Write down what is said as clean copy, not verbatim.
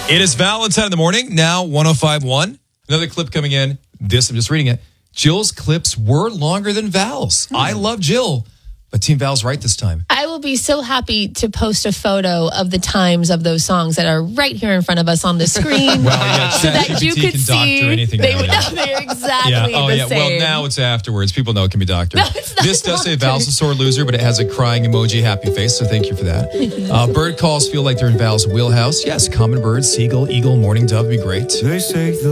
It is Valentine in the morning, now 105.1. Another clip coming in. I'm just reading it. Jill's clips were longer than Val's. I love Jill, but Team Val's right this time. I will be so happy to post a photo of the times of those songs that are right here in front of us on the screen, so that you could see. They would know they're exactly the same. Well, now it's afterwards. People know it can be doctored. No, it's not This does say doctored. Val's a sore loser, but it has a crying emoji happy face, so thank you for that. Bird calls feel like they're in Val's wheelhouse. Yes, common bird, seagull, eagle, mourning dove would be great. They say